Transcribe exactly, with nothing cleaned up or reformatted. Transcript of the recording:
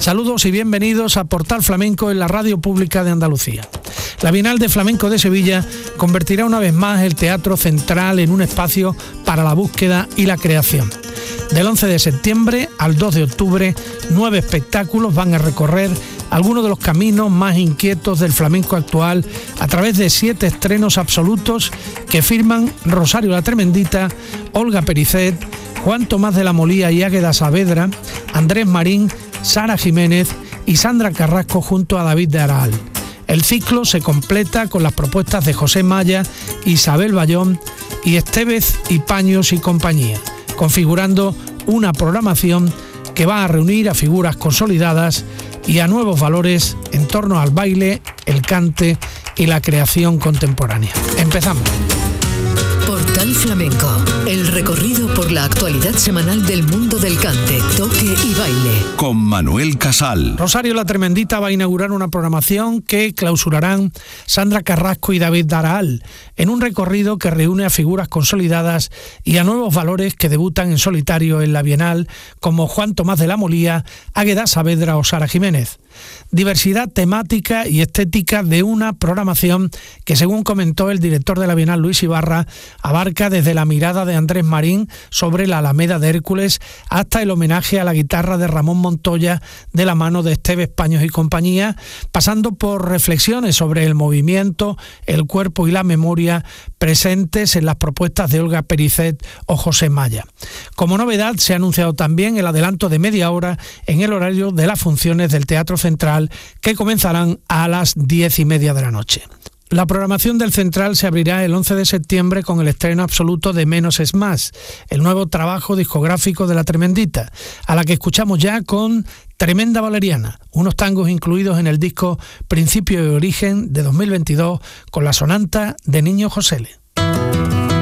Saludos y bienvenidos a Portal Flamenco en la Radio Pública de Andalucía. La Bienal de Flamenco de Sevilla convertirá una vez más el Teatro Central en un espacio para la búsqueda y la creación. Del once de septiembre al dos de octubre, nueve espectáculos van a recorrer algunos de los caminos más inquietos del flamenco actual a través de siete estrenos absolutos que firman Rosario la Tremendita, Olga Pericet, Juan Tomás de la Molía y Águeda Saavedra, Andrés Marín, Sara Jiménez y Sandra Carrasco junto a David de Araal. El ciclo se completa con las propuestas de José Maya, Isabel Bayón y Estevez y Paños y compañía, configurando una programación que va a reunir a figuras consolidadas y a nuevos valores en torno al baile, el cante y la creación contemporánea. Empezamos. Portal Flamenco, el recorrido por la actualidad semanal del mundo del cante, toque y baile. Con Manuel Casal. Rosario la Tremendita va a inaugurar una programación que clausurarán Sandra Carrasco y David de Araal, en un recorrido que reúne a figuras consolidadas y a nuevos valores que debutan en solitario en la Bienal, como Juan Tomás de la Molía, Águeda Saavedra o Sara Jiménez. Diversidad temática y estética de una programación que, según comentó el director de la Bienal, Luis Ibarra, abarca desde la mirada de Andrés Marín sobre la Alameda de Hércules hasta el homenaje a la guitarra de Ramón Montoya de la mano de Estevez, Paños y compañía, pasando por reflexiones sobre el movimiento, el cuerpo y la memoria presentes en las propuestas de Olga Pericet o José Maya. Como novedad, se ha anunciado también el adelanto de media hora en el horario de las funciones del Teatro Central, que comenzarán a las diez y media de la noche. La programación del Central se abrirá el once de septiembre con el estreno absoluto de Menos es Más, el nuevo trabajo discográfico de La Tremendita, a la que escuchamos ya con Tremenda Valeriana, unos tangos incluidos en el disco Principio y Origen de dos mil veintidós con la sonanta de Niño Josele.